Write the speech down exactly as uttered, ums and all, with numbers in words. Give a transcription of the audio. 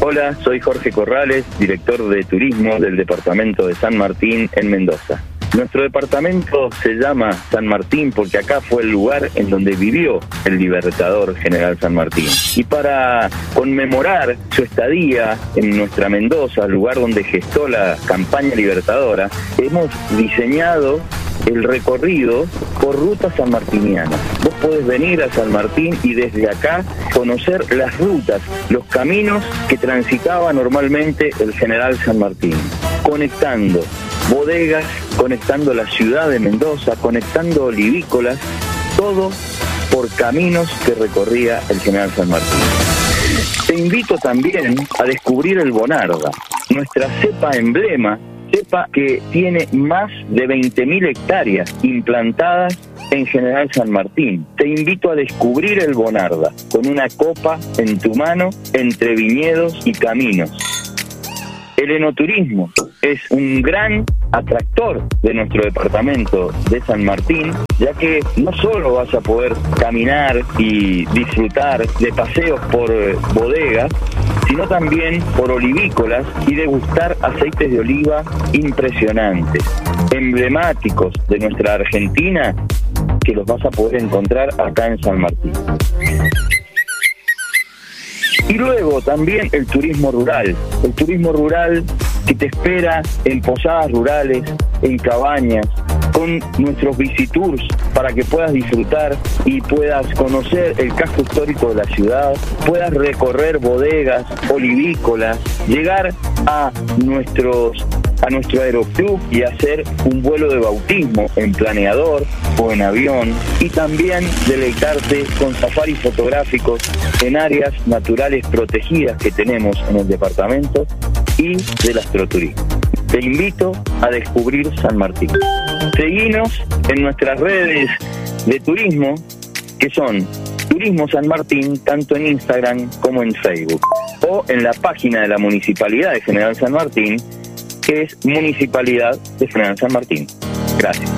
Hola, soy Jorge Corrales, director de turismo del departamento de San Martín en Mendoza. Nuestro departamento se llama San Martín porque acá fue el lugar en donde vivió el libertador General San Martín. Y para conmemorar su estadía en nuestra Mendoza, el lugar donde gestó la campaña libertadora, hemos diseñado el recorrido por rutas sanmartinianas. Vos podés venir a San Martín y desde acá conocer las rutas, los caminos que transitaba normalmente el General San Martín, conectando bodegas, conectando la ciudad de Mendoza, conectando olivícolas, todo por caminos que recorría el General San Martín. Te invito también a descubrir el Bonarda, nuestra cepa emblema, cepa que tiene más de veinte mil hectáreas implantadas en General San Martín. Te invito a descubrir el Bonarda, con una copa en tu mano, entre viñedos y caminos. El enoturismo es un gran atractor de nuestro departamento de San Martín, ya que no solo vas a poder caminar y disfrutar de paseos por bodegas, sino también por olivícolas y degustar aceites de oliva impresionantes, emblemáticos de nuestra Argentina, que los vas a poder encontrar acá en San Martín. Y luego también el turismo rural, el turismo rural que te espera en posadas rurales, en cabañas, con nuestros visitours para que puedas disfrutar y puedas conocer el casco histórico de la ciudad, puedas recorrer bodegas, olivícolas, llegar a nuestros a nuestro aeroclub y hacer un vuelo de bautismo en planeador o en avión, y también deleitarte con safaris fotográficos en áreas naturales protegidas que tenemos en el departamento y del astroturismo. Te invito a descubrir San Martín. Seguinos en nuestras redes de turismo, que son Turismo San Martín, tanto en Instagram como en Facebook, o en la página de la Municipalidad de General San Martín, que es Municipalidad de General San Martín. Gracias.